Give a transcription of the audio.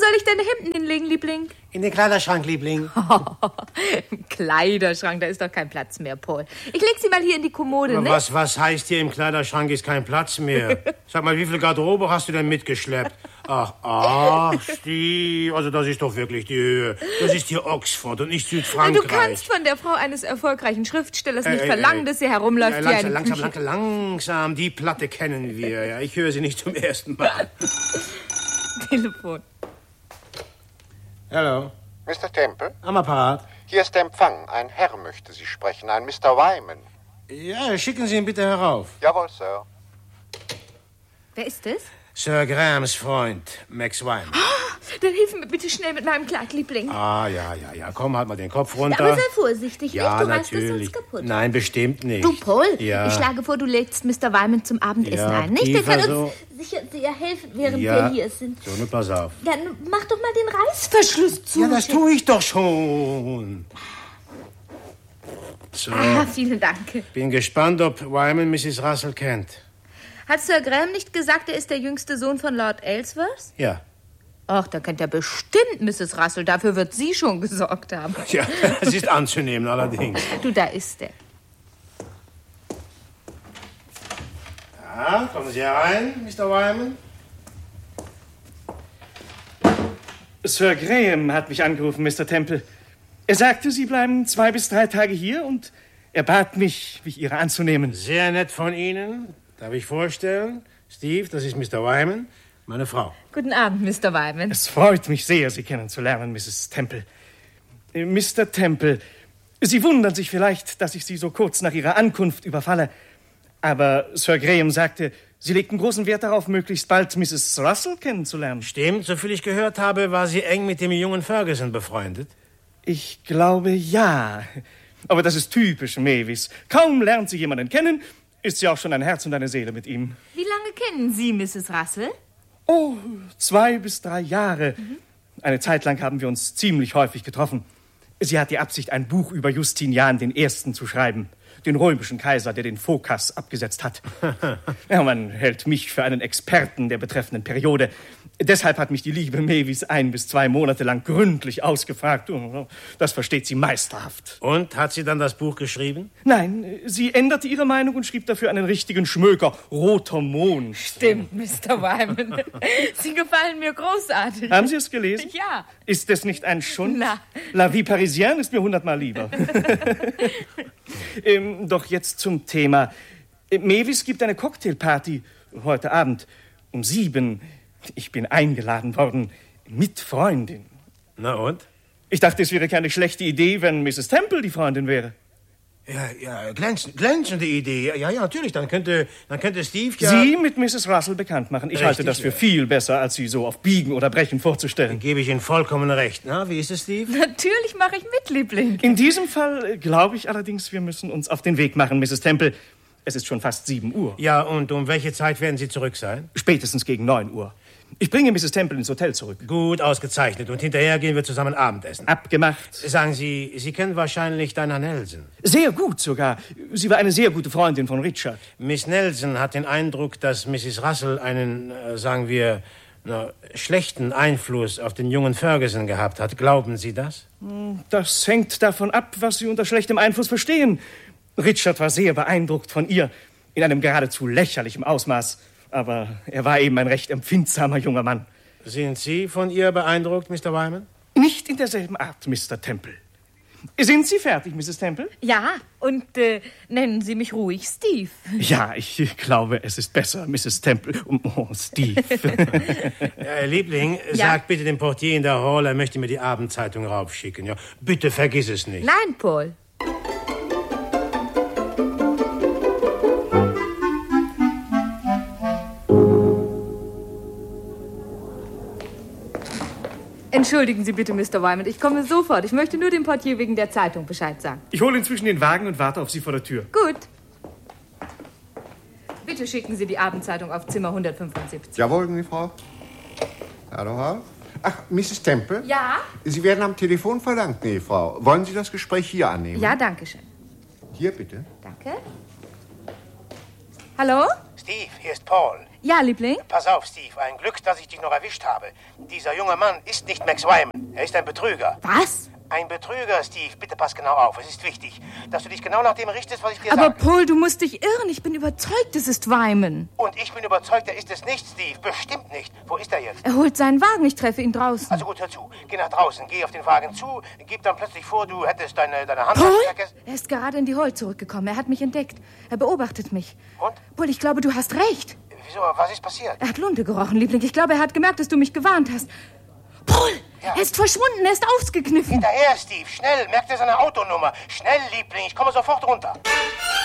soll ich deine Hemden hinlegen, Liebling? In den Kleiderschrank, Liebling. Im Kleiderschrank, da ist doch kein Platz mehr, Paul. Ich leg sie mal hier in die Kommode, ne? Was heißt hier im Kleiderschrank ist kein Platz mehr? Sag mal, wie viel Garderobe hast du denn mitgeschleppt? Ach, Steve, also das ist doch wirklich die Höhe. Das ist hier Oxford und nicht Südfrankreich. Du kannst von der Frau eines erfolgreichen Schriftstellers nicht verlangen, dass sie herumläuft wie eine langsam, die Platte kennen wir. Ja, ich höre sie nicht zum ersten Mal. Telefon. Hallo. Mr. Temple? Am Apparat. Hier ist der Empfang. Ein Herr möchte Sie sprechen, ein Mr. Wyman. Ja, schicken Sie ihn bitte herauf. Jawohl, Sir. Wer ist es? Sir Grahams Freund, Max Wyman. Dann hilf mir bitte schnell mit meinem Kleid, Liebling. Ja. Komm, halt mal den Kopf runter. Aber sei vorsichtig, ja, nicht? Du natürlich. reißt es uns kaputt. Nein, bestimmt nicht. Du, Paul, ja. Ich schlage vor, du lädst Mr. Wyman zum Abendessen ein, nicht? Der kann uns sicher sehr helfen, während wir hier sind. So, nun pass auf. Dann mach doch mal den Reißverschluss zu. Ja, das tue ich doch schon. So. Vielen Dank. Bin gespannt, ob Wyman Mrs. Russell kennt. Hat Sir Graham nicht gesagt, er ist der jüngste Sohn von Lord Ellsworth? Ja. Ach, da kennt er bestimmt Mrs. Russell. Dafür wird sie schon gesorgt haben. Ja, das ist anzunehmen, allerdings. Du, da ist er. Ja, kommen Sie herein, Mr. Wyman. Sir Graham hat mich angerufen, Mr. Temple. Er sagte, Sie bleiben 2 bis 3 Tage hier und er bat mich Ihre anzunehmen. Sehr nett von Ihnen. Darf ich vorstellen? Steve, das ist Mr. Wyman, meine Frau. Guten Abend, Mr. Wyman. Es freut mich sehr, Sie kennenzulernen, Mrs. Temple. Mr. Temple, Sie wundern sich vielleicht, dass ich Sie so kurz nach Ihrer Ankunft überfalle. Aber Sir Graham sagte, Sie legten großen Wert darauf, möglichst bald Mrs. Russell kennenzulernen. Stimmt, soviel ich gehört habe, war sie eng mit dem jungen Ferguson befreundet. Ich glaube, ja. Aber das ist typisch Mavis. Kaum lernt sie jemanden kennen, ist sie auch schon ein Herz und eine Seele mit ihm. Wie lange kennen Sie Mrs. Russell? Oh, 2 bis 3 Jahre. Eine Zeit lang haben wir uns ziemlich häufig getroffen. Sie hat die Absicht, ein Buch über Justinian I. zu schreiben. Den römischen Kaiser, der den Phokas abgesetzt hat. Ja, man hält mich für einen Experten der betreffenden Periode. Deshalb hat mich die liebe Mavis 1 bis 2 Monate lang gründlich ausgefragt. Das versteht sie meisterhaft. Und, hat sie dann das Buch geschrieben? Nein, sie änderte ihre Meinung und schrieb dafür einen richtigen Schmöker. Roter Mond. Stimmt, Mr. Wyman. Sie gefallen mir großartig. Haben Sie es gelesen? Ja. Ist es nicht ein Schund? Na. La vie parisienne ist mir 100-mal lieber. Doch jetzt zum Thema. Mavis gibt eine Cocktailparty heute Abend um 7. Ich bin eingeladen worden mit Freundin. Na und? Ich dachte, es wäre keine schlechte Idee, wenn Mrs. Temple die Freundin wäre. Ja, glänzende Idee. Ja, natürlich, dann könnte Steve ja... Sie mit Mrs. Russell bekannt machen. Ich halte das für ja. viel besser, als Sie so auf Biegen oder Brechen vorzustellen. Dann gebe ich Ihnen vollkommen recht. Na, wie ist es, Steve? Natürlich mache ich mit, Liebling. In diesem Fall glaube ich allerdings, wir müssen uns auf den Weg machen, Mrs. Temple. Es ist schon fast 7 Uhr. Ja, und um welche Zeit werden Sie zurück sein? Spätestens gegen 9 Uhr. Ich bringe Mrs. Temple ins Hotel zurück. Gut, ausgezeichnet. Und hinterher gehen wir zusammen Abendessen. Abgemacht. Sagen Sie, Sie kennen wahrscheinlich Diana Nelson. Sehr gut sogar. Sie war eine sehr gute Freundin von Richard. Miss Nelson hat den Eindruck, dass Mrs. Russell einen, sagen wir, schlechten Einfluss auf den jungen Ferguson gehabt hat. Glauben Sie das? Das hängt davon ab, was Sie unter schlechtem Einfluss verstehen. Richard war sehr beeindruckt von ihr, in einem geradezu lächerlichen Ausmaß. Aber er war eben ein recht empfindsamer junger Mann. Sind Sie von ihr beeindruckt, Mr. Wyman? Nicht in derselben Art, Mr. Temple. Sind Sie fertig, Mrs. Temple? Ja, und nennen Sie mich ruhig Steve. Ja, ich glaube, es ist besser, Mrs. Temple. Oh, Steve. Liebling, sag bitte dem Portier in der Hall, er möchte mir die Abendzeitung raufschicken. Ja, bitte vergiss es nicht. Nein, Paul. Entschuldigen Sie bitte, Mr. Wyman, ich komme sofort. Ich möchte nur dem Portier wegen der Zeitung Bescheid sagen. Ich hole inzwischen den Wagen und warte auf Sie vor der Tür. Gut. Bitte schicken Sie die Abendzeitung auf Zimmer 175. Jawohl, meine Frau. Hallo. Ach, Mrs. Temple? Ja? Sie werden am Telefon verlangt, nee, Frau. Wollen Sie das Gespräch hier annehmen? Ja, danke schön. Hier, bitte. Danke. Hallo? Steve, hier ist Paul. Ja, Liebling? Pass auf, Steve. Ein Glück, dass ich dich noch erwischt habe. Dieser junge Mann ist nicht Max Wyman. Er ist ein Betrüger. Was? Ein Betrüger, Steve. Bitte pass genau auf. Es ist wichtig, dass du dich genau nach dem richtest, was ich dir sage. Aber Paul, du musst dich irren. Ich bin überzeugt, es ist Wyman. Und ich bin überzeugt, er ist es nicht, Steve. Bestimmt nicht. Wo ist er jetzt? Er holt seinen Wagen. Ich treffe ihn draußen. Also gut, hör zu. Geh nach draußen. Geh auf den Wagen zu. Gib dann plötzlich vor, du hättest deine Hand Paul? vergessen. Er ist gerade in die Hall zurückgekommen. Er hat mich entdeckt. Er beobachtet mich. Und? Paul, ich glaube, du hast recht. Wieso? Was ist passiert? Er hat Lunte gerochen, Liebling. Ich glaube, er hat gemerkt, dass du mich gewarnt hast. Paul! Ja. Er ist verschwunden, er ist ausgekniffen. Hinterher, Steve, schnell, merk dir seine Autonummer. Schnell, Liebling, ich komme sofort runter.